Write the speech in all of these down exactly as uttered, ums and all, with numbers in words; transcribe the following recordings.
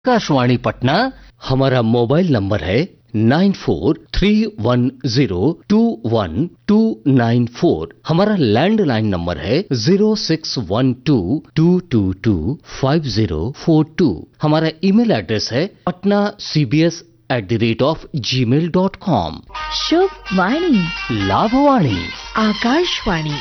आकाशवाणी पटना। हमारा mobile number है nine four three one zero to one two nine four. हमारा landline number है zero six one two to to to five zero four to. हमारा email address है Patna C B S at the rate of ji mail dot com. शुभ वाणी, लाभवाणी, आकाशवाणी।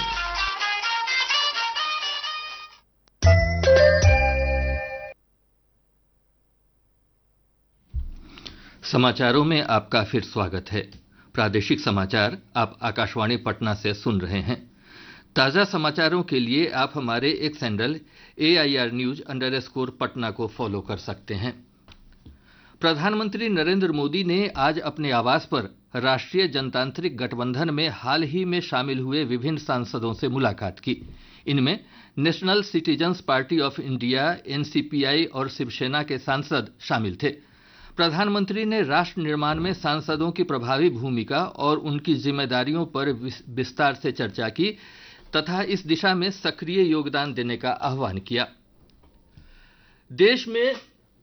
समाचारों में आपका फिर स्वागत है। प्रादेशिक समाचार आप आकाशवाणी पटना से सुन रहे हैं। ताज़ा समाचारों के लिए आप हमारे x handle A I R news under score Patna को फॉलो कर सकते हैं। प्रधानमंत्री नरेंद्र मोदी ने आज अपने आवास पर राष्ट्रीय जनतांत्रिक गठबंधन में हाल ही में शामिल हुए विभिन्न सांसदों से मुलाकात की। इनमें national citizens party of India N C P I और शिवसेना के सांसद शामिल थे। प्रधानमंत्री ने राष्ट्र निर्माण में सांसदों की प्रभावी भूमिका और उनकी जिम्मेदारियों पर विस्तार से चर्चा की तथा इस दिशा में सक्रिय योगदान देने का आह्वान किया। देश में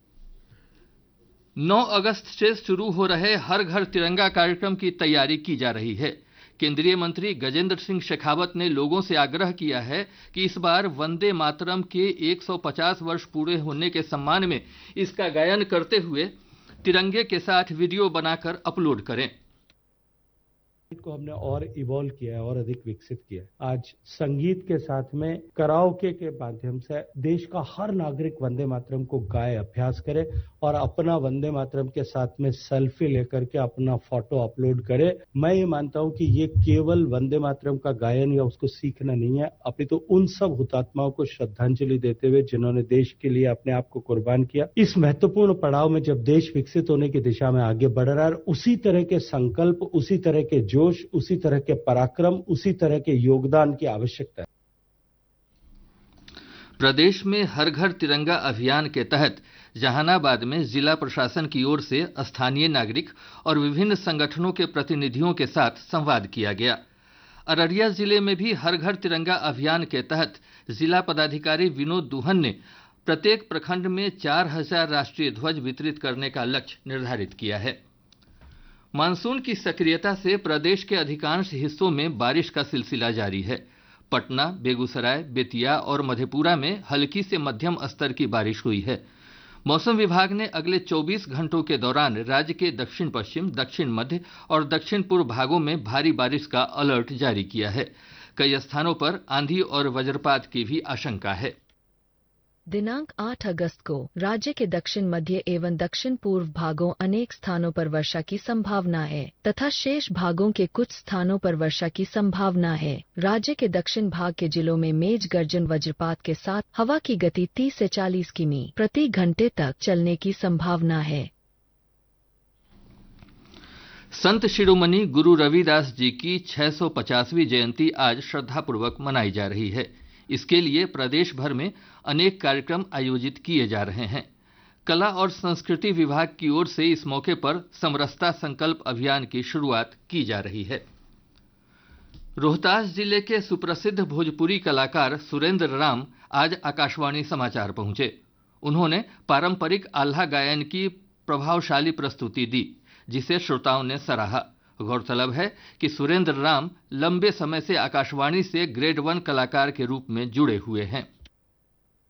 नौ अगस्त से शुरू हो रहे हर घर तिरंगा कार्यक्रम की तैयारी की जा रही है। केंद्रीय मंत्री गजेंद्र सिंह शेखावत ने लोगों से आग्रह किया है कि इस बार वंदे मातरम के एक सौ पचास वर्ष पूरे होने के सम्मान में इसका गायन करते हुए तिरंगे के साथ वीडियो बनाकर अपलोड करें। को हमने और इवॉल्व किया है और अधिक विकसित किया है। आज संगीत के साथ में कराओके के माध्यम से देश का हर नागरिक वंदे मातरम को गाए, अभ्यास करे और अपना वंदे मातरम के साथ में सेल्फी लेकर के अपना फोटो अपलोड करे। मैं ये मानता हूं कि ये केवल वंदे मातरम का गायन या उसको सीखना नहीं है, अपितु तो उन सब हुतात्माओं को श्रद्धांजलि देते हुए जिन्होंने देश के लिए अपने आप को कुर्बान किया। इस महत्वपूर्ण पड़ाव में जब देश विकसित होने की दिशा में आगे बढ़ रहा है, उसी तरह के संकल्प, उसी तरह के जोश, उसी तरह के पराक्रम, उसी तरह के योगदान की आवश्यकता है। प्रदेश में हर घर तिरंगा अभियान के तहत जहानाबाद में जिला प्रशासन की ओर से स्थानीय नागरिक और विभिन्न संगठनों के प्रतिनिधियों के साथ संवाद किया गया। अररिया जिले में भी हर घर तिरंगा अभियान के तहत जिला पदाधिकारी विनोद दुहन ने प्रत्येक प्रखंड में चार हजार राष्ट्रीय ध्वज वितरित करने का लक्ष्य निर्धारित किया है। मानसून की सक्रियता से प्रदेश के अधिकांश हिस्सों में बारिश का सिलसिला जारी है। पटना, बेगूसराय, बेतिया और मधेपुरा में हल्की से मध्यम स्तर की बारिश हुई है। मौसम विभाग ने अगले चौबीस घंटों के दौरान राज्य के दक्षिण पश्चिम, दक्षिण मध्य और दक्षिण पूर्व भागों में भारी बारिश का अलर्ट जारी किया है। कई स्थानों पर आंधी और वज्रपात की भी आशंका है। दिनांक आठ अगस्त को राज्य के दक्षिण मध्य एवं दक्षिण पूर्व भागों अनेक स्थानों पर वर्षा की संभावना है तथा शेष भागों के कुछ स्थानों पर वर्षा की संभावना है। राज्य के दक्षिण भाग के जिलों में मेघ गर्जन वज्रपात के साथ हवा की गति तीस से चालीस किमी प्रति घंटे तक चलने की संभावना है। संत शिरोमणि गुरु रविदास जी की छह सौ पचासवीं जयंती आज श्रद्धापूर्वक मनाई जा रही है। इसके लिए प्रदेश भर में अनेक कार्यक्रम आयोजित किए जा रहे हैं। कला और संस्कृति विभाग की ओर से इस मौके पर समरसता संकल्प अभियान की शुरुआत की जा रही है। रोहतास जिले के सुप्रसिद्ध भोजपुरी कलाकार सुरेंद्र राम आज आकाशवाणी समाचार पहुंचे। उन्होंने पारंपरिक आल्हा गायन की प्रभावशाली प्रस्तुति दी, जिसे श्रोताओं ने सराहा। गौरतलब है कि सुरेंद्र राम लंबे समय से आकाशवाणी से ग्रेड वन कलाकार के रूप में जुड़े हुए हैं।